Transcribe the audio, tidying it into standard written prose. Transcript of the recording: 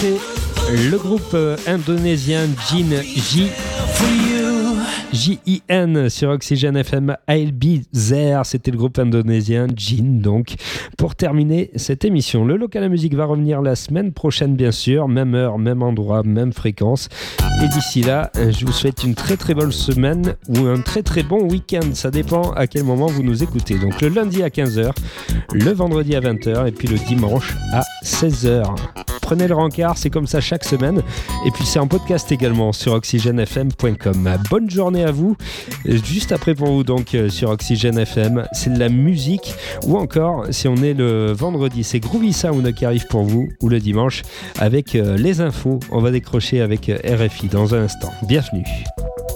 C'était le groupe indonésien Jin sur Oxygène FM. I'll Be There, c'était le groupe indonésien Jin. Donc, pour terminer cette émission, le local à musique va revenir la semaine prochaine, bien sûr, même heure, même endroit, même fréquence. Et d'ici là, je vous souhaite une très très bonne semaine ou un très très bon week-end. Ça dépend à quel moment vous nous écoutez. Donc, le lundi à 15h, le vendredi à 20h et puis le dimanche à 16h. Prenez le rencard, c'est comme ça chaque semaine. Et puis c'est en podcast également sur oxygenefm.com. Bonne journée à vous. Juste après pour vous donc sur Oxygène FM, c'est de la musique. Ou encore, si on est le vendredi, c'est Groovy Sound qui arrive pour vous. Ou le dimanche avec les infos. On va décrocher avec RFI dans un instant. Bienvenue.